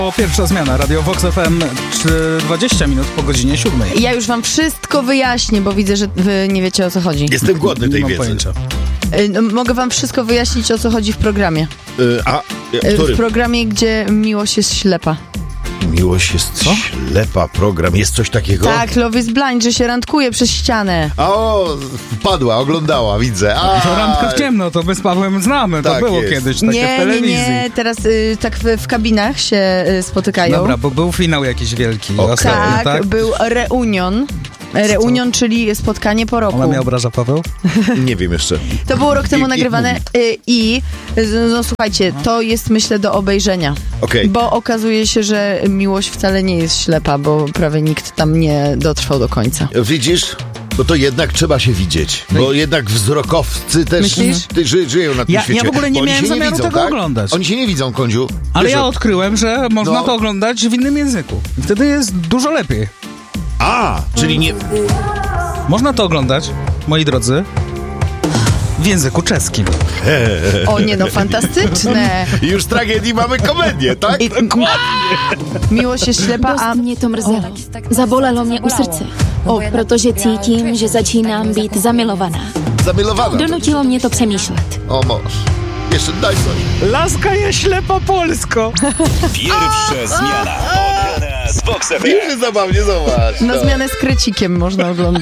Pierwsza zmiana, Radio Vox FM, 20 minut po godzinie 7. Ja już wam wszystko wyjaśnię, bo widzę, że wy nie wiecie, o co chodzi. Jestem głodny tej Nie mam wiedzy. pojęcia. Mogę wam wszystko wyjaśnić, o co chodzi w programie. W którym? W programie, gdzie miłość jest ślepa. Miłość jest ślepa program. Jest coś takiego? Tak, Love is Blind, że się randkuje przez ścianę. Wpadła, oglądała, widzę. To randka w ciemno, to my z Pawłem znamy, to Tak było jest. kiedyś, takie w Nie, telewizji. teraz tak w kabinach się spotykają. Dobra, bo był finał jakiś wielki. Tak, był reunion. Reunion, czyli spotkanie po roku. Ona mnie obraża, Paweł? Nie wiem jeszcze. To było rok temu nagrywane i no słuchajcie, to jest myślę do obejrzenia. Okej. Bo okazuje się, że miłość wcale nie jest ślepa, bo prawie nikt tam nie dotrwał do końca. Widzisz? Bo to jednak trzeba się widzieć. Bo jednak wzrokowcy też Myślisz? żyją na tym Ja świecie. w ogóle nie Bo oni miałem się zamiaru widzą, tego tak? oglądać. Oni się nie widzą, Kądziu. Ale Wiesz, ja odkryłem, że można to oglądać w innym języku. I wtedy jest dużo lepiej. czyli nie... Można to oglądać, moi drodzy, w języku czeskim. O nie, no fantastyczne. Już z tragedii mamy komedię, tak? Miłość jest ślepa, a Dost mě to mrzelo. Zabolelo mě u srdce. Protože cítím, že začínám být zamilovaná. Zamilowana. Donutilo mě to přemýšlet. O, mąż. Jeszcze daj coś. Laska jest ślepa Polsko. Pierwsza zmiana od rana z Vox FM. Zabawnie, zobacz. na zmianę z krecikiem można oglądać.